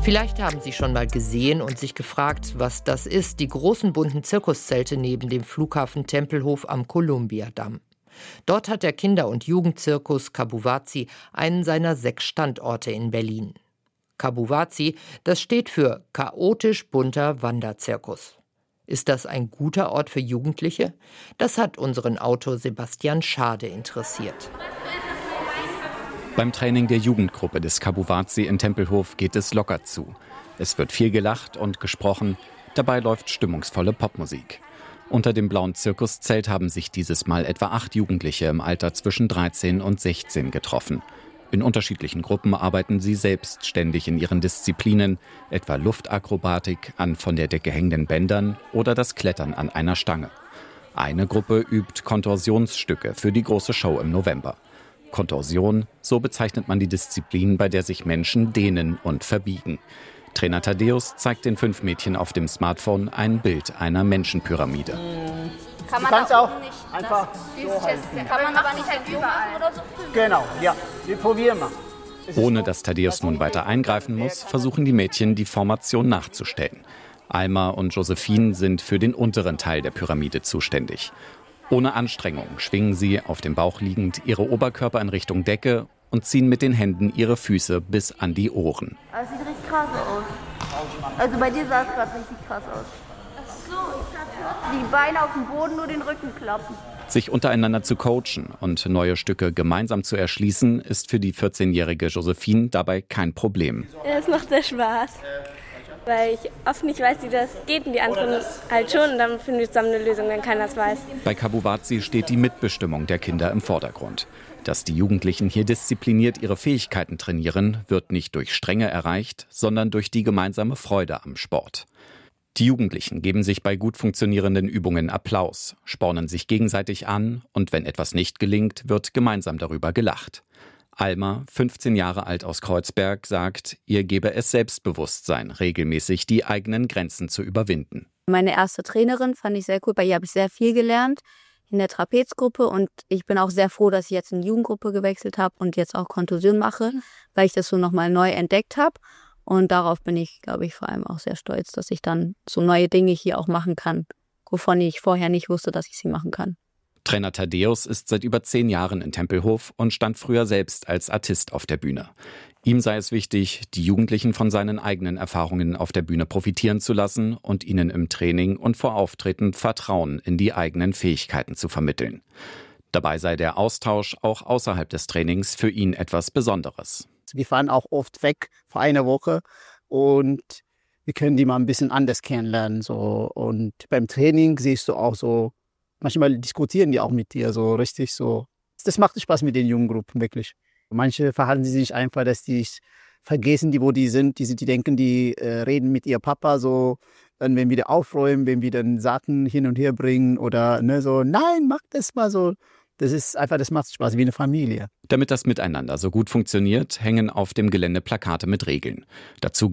Vielleicht haben Sie schon mal gesehen und sich gefragt, was das ist, die großen bunten Zirkuszelte neben dem Flughafen Tempelhof am Columbiadamm. Dort hat der Kinder- und Jugendzirkus Kabuwazi einen seiner 6 Standorte in Berlin. Kabuwazi, das steht für chaotisch bunter Wanderzirkus. Ist das ein guter Ort für Jugendliche? Das hat unseren Autor Sebastian Schade interessiert. Beim Training der Jugendgruppe des Kabuwazi in Tempelhof geht es locker zu. Es wird viel gelacht und gesprochen, dabei läuft stimmungsvolle Popmusik. Unter dem blauen Zirkuszelt haben sich dieses Mal etwa 8 Jugendliche im Alter zwischen 13 und 16 getroffen. In unterschiedlichen Gruppen arbeiten sie selbstständig in ihren Disziplinen, etwa Luftakrobatik an von der Decke hängenden Bändern oder das Klettern an einer Stange. Eine Gruppe übt Kontorsionsstücke für die große Show im November. Kontorsion, so bezeichnet man die Disziplin, bei der sich Menschen dehnen und verbiegen. Trainer Thaddäus zeigt den 5 Mädchen auf dem Smartphone ein Bild einer Menschenpyramide. Kann man auch nicht einfach so halten. Kann man aber nicht halt überall oder so? Genau, ja. Wir probieren mal. Ohne dass Thaddäus nun weiter eingreifen muss, versuchen die Mädchen, die Formation nachzustellen. Alma und Josephine sind für den unteren Teil der Pyramide zuständig. Ohne Anstrengung schwingen sie, auf dem Bauch liegend, ihre Oberkörper in Richtung Decke und ziehen mit den Händen ihre Füße bis an die Ohren. Das sieht richtig krass aus. Also bei dir sah es gerade richtig krass aus. Ach so, ich hab Die Beine auf dem Boden, nur den Rücken klappen. Sich untereinander zu coachen und neue Stücke gemeinsam zu erschließen, ist für die 14-jährige Josephine dabei kein Problem. Ja, es macht sehr Spaß, weil ich oft nicht weiß, wie das geht und die anderen halt schon. Und dann finden wir zusammen eine Lösung, wenn keiner es weiß. Bei Kabuwazi steht die Mitbestimmung der Kinder im Vordergrund. Dass die Jugendlichen hier diszipliniert ihre Fähigkeiten trainieren, wird nicht durch Strenge erreicht, sondern durch die gemeinsame Freude am Sport. Die Jugendlichen geben sich bei gut funktionierenden Übungen Applaus, spornen sich gegenseitig an und wenn etwas nicht gelingt, wird gemeinsam darüber gelacht. Alma, 15 Jahre alt aus Kreuzberg, sagt, ihr gebe es Selbstbewusstsein, regelmäßig die eigenen Grenzen zu überwinden. Meine erste Trainerin fand ich sehr cool, bei ihr habe ich sehr viel gelernt in der Trapezgruppe und ich bin auch sehr froh, dass ich jetzt in die Jugendgruppe gewechselt habe und jetzt auch Kontusion mache, weil ich das so nochmal neu entdeckt habe. Und darauf bin ich, glaube ich, vor allem auch sehr stolz, dass ich dann so neue Dinge hier auch machen kann, wovon ich vorher nicht wusste, dass ich sie machen kann. Trainer Thaddäus ist seit über 10 Jahren in Tempelhof und stand früher selbst als Artist auf der Bühne. Ihm sei es wichtig, die Jugendlichen von seinen eigenen Erfahrungen auf der Bühne profitieren zu lassen und ihnen im Training und vor Auftreten Vertrauen in die eigenen Fähigkeiten zu vermitteln. Dabei sei der Austausch auch außerhalb des Trainings für ihn etwas Besonderes. Wir fahren auch oft weg für eine Woche und wir können die mal ein bisschen anders kennenlernen. So. Und beim Training siehst du auch so, manchmal diskutieren die auch mit dir so richtig so. Das macht Spaß mit den jungen Gruppen, wirklich. Manche verhalten sich einfach, dass die vergessen, wo die sind. Die denken, die reden mit ihr Papa so, dann wenn wir die aufräumen, wenn wir dann Sachen hin und her bringen oder ne, so, nein, mach das mal so. Das ist einfach, das macht Spaß, wie eine Familie. Damit das Miteinander so gut funktioniert, hängen auf dem Gelände Plakate mit Regeln. Dazu